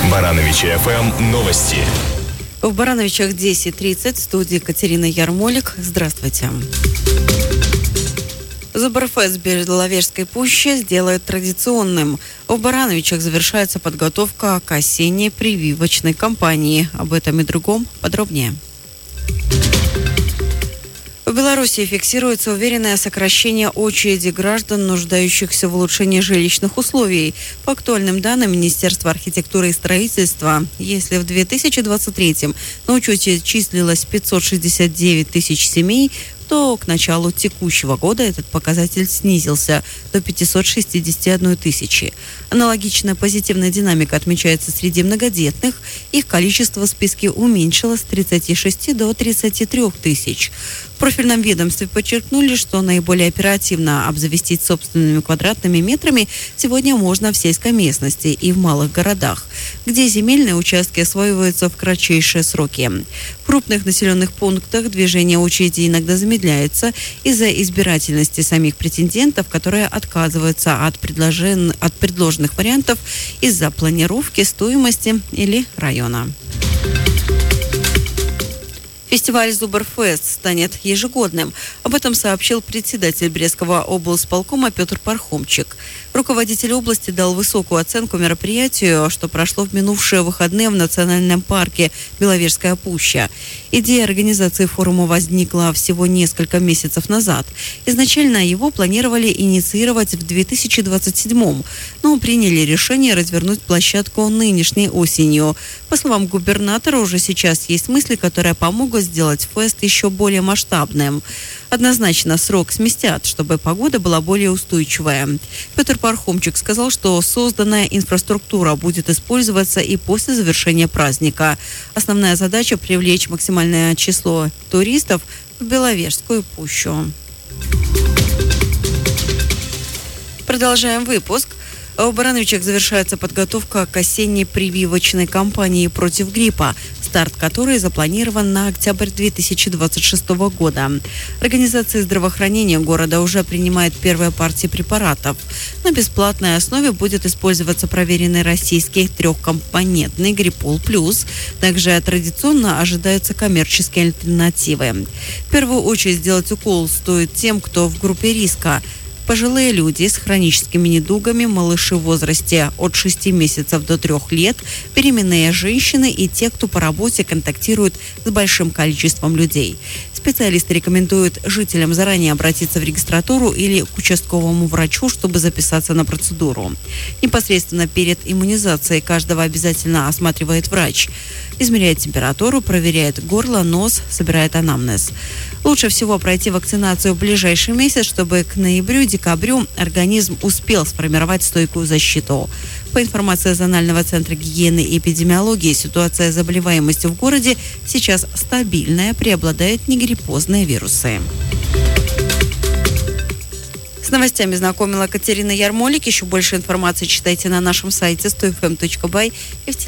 Барановичи ФМ новости. В Барановичах 10:30, в студии Катерина Ярмолик. Здравствуйте. Зубрфест в Беловежской пуще сделают традиционным. В Барановичах завершается подготовка к осенней прививочной кампании. Об этом и другом подробнее. В Беларуси фиксируется уверенное сокращение очереди граждан, нуждающихся в улучшении жилищных условий. По актуальным данным Министерства архитектуры и строительства, если в 2023 на учете числилось 569 тысяч семей, то к началу текущего года этот показатель снизился до 561 тысячи. Аналогичная позитивная динамика отмечается среди многодетных. Их количество в списке уменьшилось с 36 до 33 тысяч. В профильном ведомстве подчеркнули, что наиболее оперативно обзавестись собственными квадратными метрами сегодня можно в сельской местности и в малых городах, где земельные участки осваиваются в кратчайшие сроки. В крупных населенных пунктах движение очереди иногда замедляется из-за избирательности самих претендентов, которые отказываются от предложенных вариантов из-за планировки, стоимости или района. Фестиваль Зубрфест станет ежегодным. Об этом сообщил председатель Брестского облсполкома Петр Пархомчик. Руководитель области дал высокую оценку мероприятию, что прошло в минувшие выходные в национальном парке Беловежская пуща. Идея организации форума возникла всего несколько месяцев назад. Изначально его планировали инициировать в 2027-м, но приняли решение развернуть площадку нынешней осенью. По словам губернатора, уже сейчас есть мысли, которые помогут сделать фест еще более масштабным. Однозначно срок сместят, чтобы погода была более устойчивая. Петр Пархомчик сказал, что созданная инфраструктура будет использоваться и после завершения праздника. Основная задача – привлечь максимальное число туристов в Беловежскую пущу. Продолжаем выпуск. В Барановичах завершается подготовка к осенней прививочной кампании против гриппа, старт которой запланирован на октябрь 2026 года. Организация здравоохранения города уже принимает первые партии препаратов. На бесплатной основе будет использоваться проверенный российский трехкомпонентный Гриппол Плюс. Также традиционно ожидаются коммерческие альтернативы. В первую очередь сделать укол стоит тем, кто в группе риска. Пожилые люди с хроническими недугами, малыши в возрасте от 6 месяцев до 3 лет, беременные женщины и те, кто по работе контактирует с большим количеством людей. Специалисты рекомендуют жителям заранее обратиться в регистратуру или к участковому врачу, чтобы записаться на процедуру. Непосредственно перед иммунизацией каждого обязательно осматривает врач. Измеряет температуру, проверяет горло, нос, собирает анамнез. Лучше всего пройти вакцинацию в ближайший месяц, чтобы к ноябрю-декабрю организм успел сформировать стойкую защиту. По информации Зонального центра гигиены и эпидемиологии, ситуация заболеваемости в городе сейчас стабильная, преобладают негриппозные вирусы. С новостями знакомила Катерина Ярмолик. Еще больше информации читайте на нашем сайте 100fm.by и в